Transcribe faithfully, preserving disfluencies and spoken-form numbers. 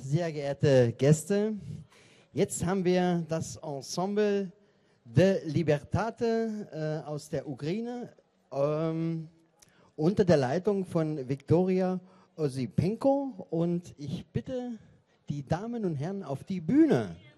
sehr geehrte Gäste, jetzt haben wir das Ensemble de Libertate äh, aus der Ukraine ähm, unter der Leitung von Viktoria Osipenko und ich bitte die Damen und Herren auf die Bühne.